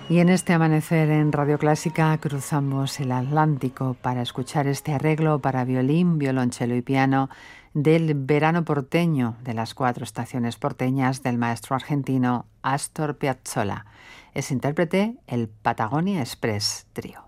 Y en este amanecer en Radio Clásica cruzamos el Atlántico para escuchar este arreglo para violín, violonchelo y piano del Verano porteño, de las 4 estaciones porteñas del maestro argentino Astor Piazzolla. Es intérprete el Patagonia Express Trío.